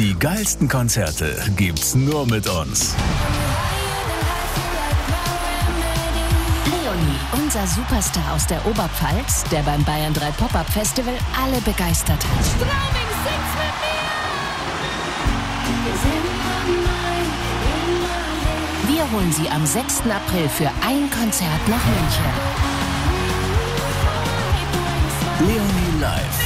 Die geilsten Konzerte gibt's nur mit uns. Leonie, unser Superstar aus der Oberpfalz, der beim Bayern 3 Pop-Up Festival alle begeistert hat. Straubing, sing's mit mir! Wir holen sie am 6. April für ein Konzert nach München. Leonie live.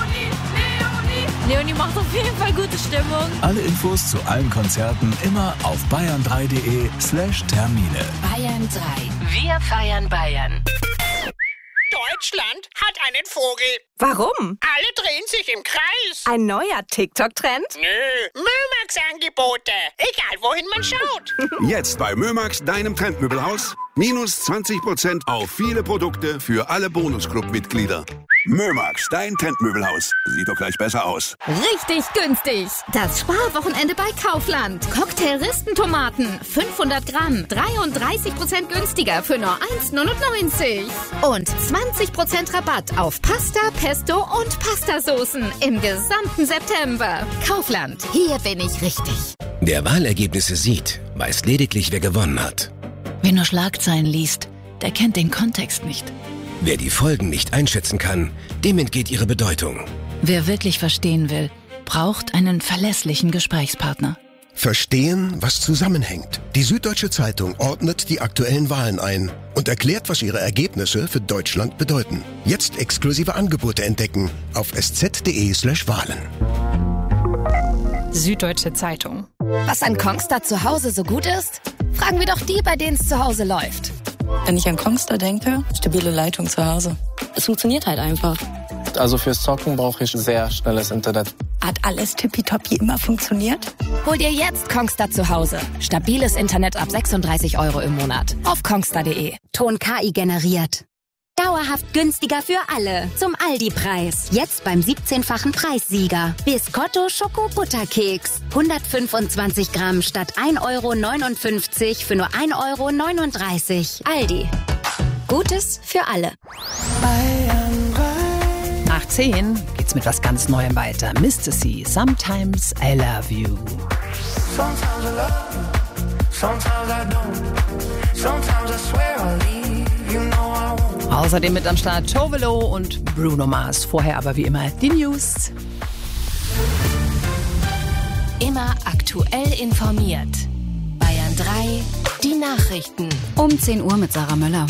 Leonie macht auf jeden Fall gute Stimmung. Alle Infos zu allen Konzerten immer auf bayern3.de/Termine. Bayern 3. Wir feiern Bayern. Deutschland hat einen Vogel. Warum? Alle drehen sich im Kreis. Ein neuer TikTok-Trend? Nö, Mömax-Angebote. Egal, wohin man schaut. Jetzt bei Mömax, deinem Trendmöbelhaus. Minus 20% auf viele Produkte für alle Bonusclub-Mitglieder. Mömax, dein Trendmöbelhaus. Sieht doch gleich besser aus. Richtig günstig. Das Sparwochenende bei Kaufland. Cocktail-Ristentomaten, 500 Gramm, 33% günstiger für nur 1,99. Und 20% Rabatt auf Pasta, Pesto und Pastasoßen im gesamten September. Kaufland, hier bin ich richtig. Wer Wahlergebnisse sieht, weiß lediglich, wer gewonnen hat. Wer nur Schlagzeilen liest, der kennt den Kontext nicht. Wer die Folgen nicht einschätzen kann, dem entgeht ihre Bedeutung. Wer wirklich verstehen will, braucht einen verlässlichen Gesprächspartner. Verstehen, was zusammenhängt. Die Süddeutsche Zeitung ordnet die aktuellen Wahlen ein und erklärt, was ihre Ergebnisse für Deutschland bedeuten. Jetzt exklusive Angebote entdecken auf sz.de/Wahlen. Süddeutsche Zeitung. Was an Kongstar zu Hause so gut ist? Fragen wir doch die, bei denen es zu Hause läuft. Wenn ich an Kongstar denke, stabile Leitung zu Hause. Es funktioniert halt einfach. Also fürs Zocken brauche ich sehr schnelles Internet. Hat alles tippitoppi immer funktioniert? Hol dir jetzt Kongstar zu Hause. Stabiles Internet ab 36 € im Monat. Auf kongstar.de. Ton KI generiert. Dauerhaft günstiger für alle. Zum Aldi-Preis. Jetzt beim 17-fachen Preissieger. Biscotto Schoko-Butterkeks. 125 Gramm statt 1,59 € für nur 1,39 €. Aldi. Gutes für alle. Nach 10 geht's mit was ganz Neuem weiter. Mr. C, Sometimes I Love You. Sometimes I love you. Sometimes I don't. Sometimes I swear I'll leave. You know I won't. Außerdem mit am Start Tovelo und Bruno Mars. Vorher aber wie immer die News. Immer aktuell informiert. Bayern 3, die Nachrichten. Um 10 Uhr mit Sarah Möller.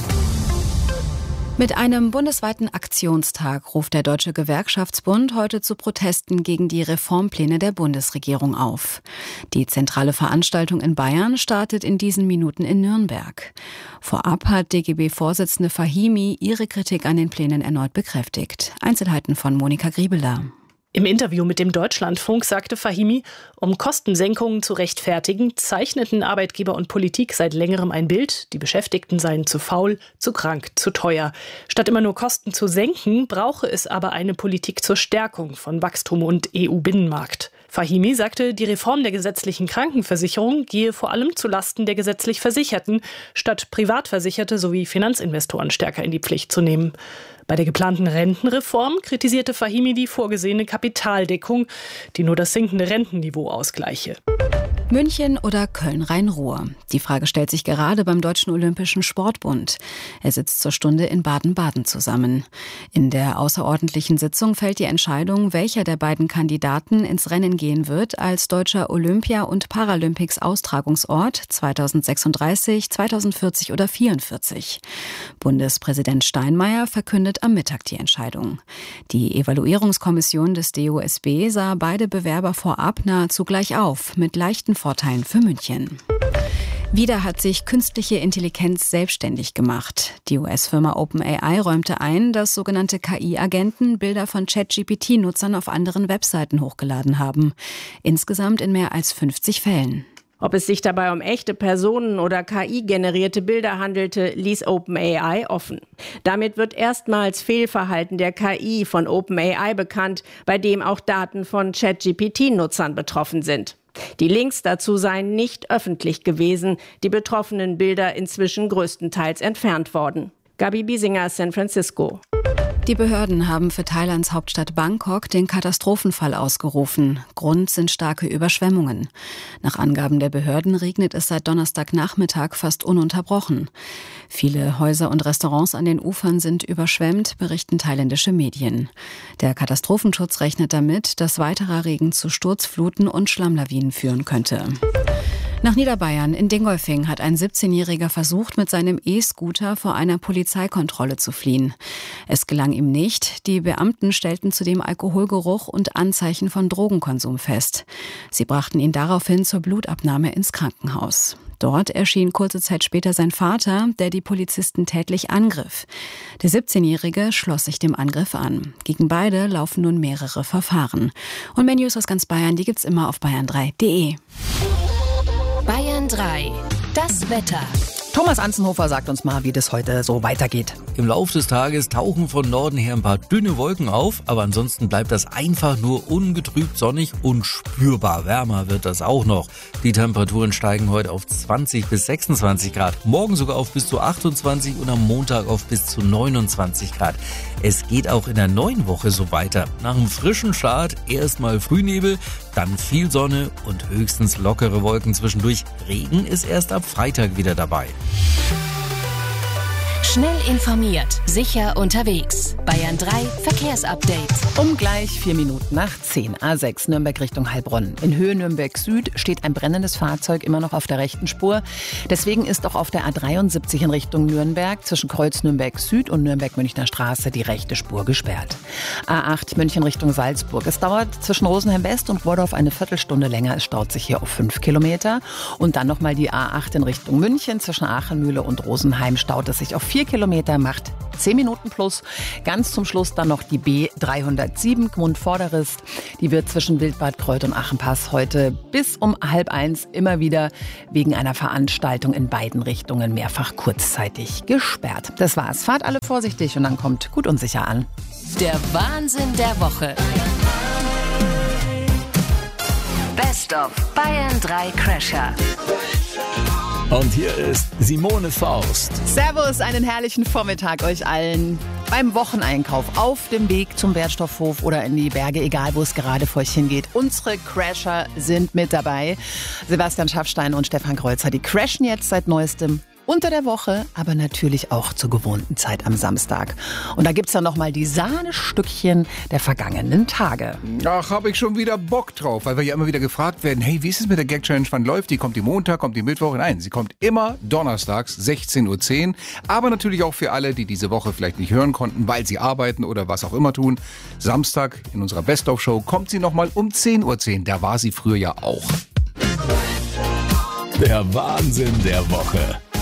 Mit einem bundesweiten Aktionstag ruft der Deutsche Gewerkschaftsbund heute zu Protesten gegen die Reformpläne der Bundesregierung auf. Die zentrale Veranstaltung in Bayern startet in diesen Minuten in Nürnberg. Vorab hat DGB-Vorsitzende Fahimi ihre Kritik an den Plänen erneut bekräftigt. Einzelheiten von Monika Griebeler. Im Interview mit dem Deutschlandfunk sagte Fahimi, um Kostensenkungen zu rechtfertigen, zeichneten Arbeitgeber und Politik seit längerem ein Bild, die Beschäftigten seien zu faul, zu krank, zu teuer. Statt immer nur Kosten zu senken, brauche es aber eine Politik zur Stärkung von Wachstum und EU-Binnenmarkt. Fahimi sagte, die Reform der gesetzlichen Krankenversicherung gehe vor allem zulasten der gesetzlich Versicherten, statt Privatversicherte sowie Finanzinvestoren stärker in die Pflicht zu nehmen. Bei der geplanten Rentenreform kritisierte Fahimi die vorgesehene Kapitaldeckung, die nur das sinkende Rentenniveau ausgleiche. München oder Köln-Rhein-Ruhr? Die Frage stellt sich gerade beim Deutschen Olympischen Sportbund. Er sitzt zur Stunde in Baden-Baden zusammen. In der außerordentlichen Sitzung fällt die Entscheidung, welcher der beiden Kandidaten ins Rennen gehen wird als deutscher Olympia- und Paralympics-Austragungsort 2036, 2040 oder 2044. Bundespräsident Steinmeier verkündet am Mittag die Entscheidung. Die Evaluierungskommission des DOSB sah beide Bewerber vorab nahezu gleich auf, mit leichten Vorteilen für München. Wieder hat sich künstliche Intelligenz selbstständig gemacht. Die US-Firma OpenAI räumte ein, dass sogenannte KI-Agenten Bilder von ChatGPT-Nutzern auf anderen Webseiten hochgeladen haben. Insgesamt in mehr als 50 Fällen. Ob es sich dabei um echte Personen oder KI-generierte Bilder handelte, ließ OpenAI offen. Damit wird erstmals Fehlverhalten der KI von OpenAI bekannt, bei dem auch Daten von ChatGPT-Nutzern betroffen sind. Die Links dazu seien nicht öffentlich gewesen, die betroffenen Bilder inzwischen größtenteils entfernt worden. Gabi Biesinger, San Francisco. Die Behörden haben für Thailands Hauptstadt Bangkok den Katastrophenfall ausgerufen. Grund sind starke Überschwemmungen. Nach Angaben der Behörden regnet es seit Donnerstagnachmittag fast ununterbrochen. Viele Häuser und Restaurants an den Ufern sind überschwemmt, berichten thailändische Medien. Der Katastrophenschutz rechnet damit, dass weiterer Regen zu Sturzfluten und Schlammlawinen führen könnte. Nach Niederbayern in Dingolfing hat ein 17-Jähriger versucht, mit seinem E-Scooter vor einer Polizeikontrolle zu fliehen. Es gelang ihm nicht. Die Beamten stellten zudem Alkoholgeruch und Anzeichen von Drogenkonsum fest. Sie brachten ihn daraufhin zur Blutabnahme ins Krankenhaus. Dort erschien kurze Zeit später sein Vater, der die Polizisten tätlich angriff. Der 17-Jährige schloss sich dem Angriff an. Gegen beide laufen nun mehrere Verfahren. Und mehr News aus ganz Bayern, die gibt's immer auf bayern3.de. Bayern 3. Das Wetter. Thomas Anzenhofer sagt uns mal, wie das heute so weitergeht. Im Laufe des Tages tauchen von Norden her ein paar dünne Wolken auf, aber ansonsten bleibt das einfach nur ungetrübt sonnig und spürbar wärmer wird das auch noch. Die Temperaturen steigen heute auf 20 bis 26 Grad, morgen sogar auf bis zu 28 und am Montag auf bis zu 29 Grad. Es geht auch in der neuen Woche so weiter. Nach einem frischen Start erstmal Frühnebel, dann viel Sonne und höchstens lockere Wolken zwischendurch. Regen ist erst ab Freitag wieder dabei. Schnell informiert, sicher unterwegs. Bayern 3 Verkehrsupdate. Um gleich 4 Minuten nach 10, A6 Nürnberg Richtung Heilbronn. In Höhe Nürnberg Süd steht ein brennendes Fahrzeug immer noch auf der rechten Spur. Deswegen ist auch auf der A73 in Richtung Nürnberg zwischen Kreuz Nürnberg Süd und Nürnberg-Münchner Straße die rechte Spur gesperrt. A8 München Richtung Salzburg. Es dauert zwischen Rosenheim West und Wordorf eine Viertelstunde länger. Es staut sich hier auf 5 Kilometer. Und dann nochmal die A8 in Richtung München zwischen Aachenmühle und Rosenheim staut es sich auf 4 Kilometer, macht 10 Minuten plus. Ganz zum Schluss dann noch die B307 Gmund-Vorderrist. Die wird zwischen Wildbad Kreuth und Achenpass heute bis um 12:30 immer wieder wegen einer Veranstaltung in beiden Richtungen mehrfach kurzzeitig gesperrt. Das war's. Fahrt alle vorsichtig und dann kommt gut und sicher an. Der Wahnsinn der Woche. Best of Bayern 3 Crasher. Und hier ist Simone Faust. Servus, einen herrlichen Vormittag euch allen. Beim Wocheneinkauf, auf dem Weg zum Wertstoffhof oder in die Berge, egal wo es gerade vor euch hingeht. Unsere Crasher sind mit dabei. Sebastian Schaffstein und Stefan Kreuzer, die crashen jetzt seit neuestem unter der Woche, aber natürlich auch zur gewohnten Zeit am Samstag. Und da gibt's dann nochmal die Sahnestückchen der vergangenen Tage. Ach, habe ich schon wieder Bock drauf, weil wir ja immer wieder gefragt werden, hey, wie ist es mit der Gag-Challenge, wann läuft die? Kommt die Montag, kommt die Mittwoch? Nein, sie kommt immer donnerstags, 16:10 Uhr. Aber natürlich auch für alle, die diese Woche vielleicht nicht hören konnten, weil sie arbeiten oder was auch immer tun. Samstag in unserer Best-of-Show kommt sie nochmal um 10:10 Uhr. Da war sie früher ja auch. Der Wahnsinn der Woche.